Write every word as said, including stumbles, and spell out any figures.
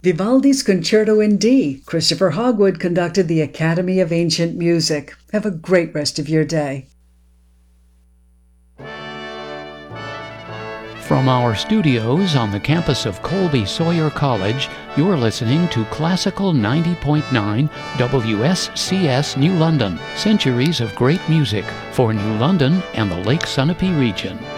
Vivaldi's Concerto in D. Christopher Hogwood conducted the Academy of Ancient Music. Have a great rest of your day. From our studios on the campus of Colby Sawyer College, you're listening to Classical ninety point nine W S C S New London, centuries of great music for New London and the Lake Sunapee region.